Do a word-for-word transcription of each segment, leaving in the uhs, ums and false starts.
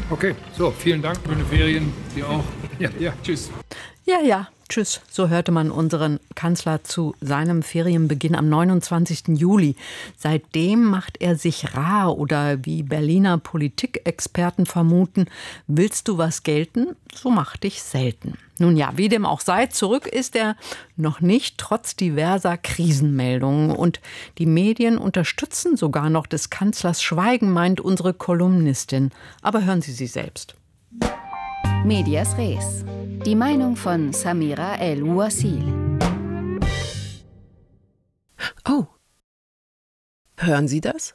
Okay, so, vielen Dank. Schöne Ferien. Dir auch. Ja, ja, tschüss. Ja, ja, tschüss. So hörte man unseren Kanzler zu seinem Ferienbeginn am neunundzwanzigsten Juli. Seitdem macht er sich rar oder wie Berliner Politikexperten vermuten, willst du was gelten, so mach dich selten. Nun ja, wie dem auch sei, zurück ist er noch nicht, trotz diverser Krisenmeldungen. Und die Medien unterstützen sogar noch des Kanzlers Schweigen, meint unsere Kolumnistin. Aber hören Sie sie selbst. Medias Res. Die Meinung von Samira El-Ouassil. Oh, hören Sie das?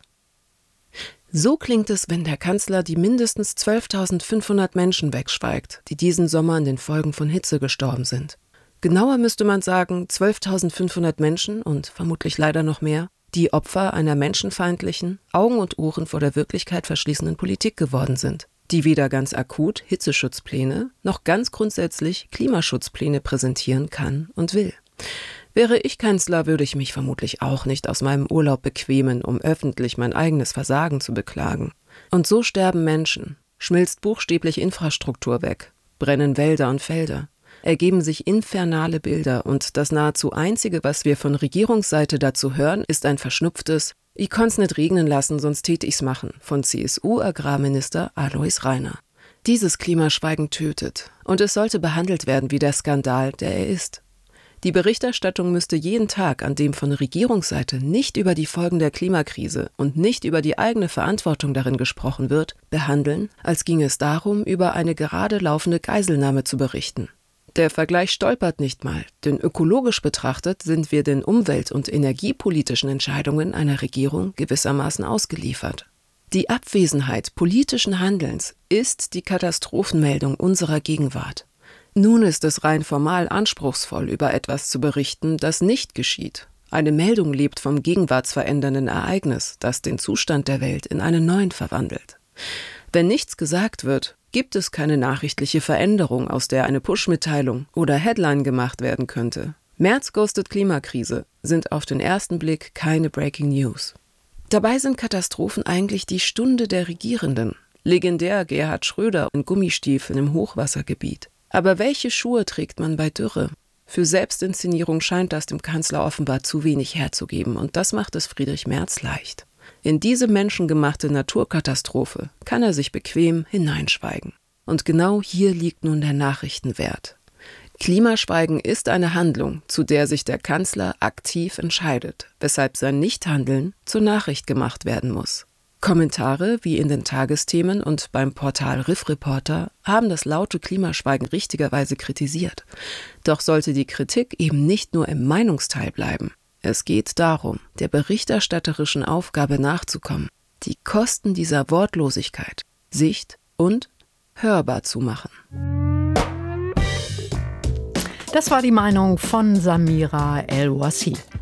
So klingt es, wenn der Kanzler die mindestens zwölftausendfünfhundert Menschen wegschweigt, die diesen Sommer an den Folgen von Hitze gestorben sind. Genauer müsste man sagen, zwölftausendfünfhundert Menschen und vermutlich leider noch mehr, die Opfer einer menschenfeindlichen, Augen und Ohren vor der Wirklichkeit verschließenden Politik geworden sind, die weder ganz akut Hitzeschutzpläne noch ganz grundsätzlich Klimaschutzpläne präsentieren kann und will. Wäre ich Kanzler, würde ich mich vermutlich auch nicht aus meinem Urlaub bequemen, um öffentlich mein eigenes Versagen zu beklagen. Und so sterben Menschen, schmilzt buchstäblich Infrastruktur weg, brennen Wälder und Felder, ergeben sich infernale Bilder und das nahezu Einzige, was wir von Regierungsseite dazu hören, ist ein verschnupftes „Ich konnt's nicht regnen lassen, sonst tät ich's machen“ von C S U-Agrarminister Alois Rainer. Dieses Klimaschweigen tötet und es sollte behandelt werden wie der Skandal, der er ist. Die Berichterstattung müsste jeden Tag, an dem von Regierungsseite nicht über die Folgen der Klimakrise und nicht über die eigene Verantwortung darin gesprochen wird, behandeln, als ginge es darum, über eine gerade laufende Geiselnahme zu berichten. Der Vergleich stolpert nicht mal, denn ökologisch betrachtet sind wir den umwelt- und energiepolitischen Entscheidungen einer Regierung gewissermaßen ausgeliefert. Die Abwesenheit politischen Handelns ist die Katastrophenmeldung unserer Gegenwart. Nun ist es rein formal anspruchsvoll, über etwas zu berichten, das nicht geschieht. Eine Meldung lebt vom gegenwartsverändernden Ereignis, das den Zustand der Welt in einen neuen verwandelt. Wenn nichts gesagt wird, gibt es keine nachrichtliche Veränderung, aus der eine Push-Mitteilung oder Headline gemacht werden könnte. Merz ghostet Klimakrise sind auf den ersten Blick keine Breaking News. Dabei sind Katastrophen eigentlich die Stunde der Regierenden. Legendär Gerhard Schröder in Gummistiefeln im Hochwassergebiet. Aber welche Schuhe trägt man bei Dürre? Für Selbstinszenierung scheint das dem Kanzler offenbar zu wenig herzugeben und das macht es Friedrich Merz leicht. In diese menschengemachte Naturkatastrophe kann er sich bequem hineinschweigen. Und genau hier liegt nun der Nachrichtenwert. Klimaschweigen ist eine Handlung, zu der sich der Kanzler aktiv entscheidet, weshalb sein Nichthandeln zur Nachricht gemacht werden muss. Kommentare, wie in den Tagesthemen und beim Portal Riff Reporter, haben das laute Klimaschweigen richtigerweise kritisiert. Doch sollte die Kritik eben nicht nur im Meinungsteil bleiben. Es geht darum, der berichterstatterischen Aufgabe nachzukommen, die Kosten dieser Wortlosigkeit sicht- und hörbar zu machen. Das war die Meinung von Samira El-Ouassil.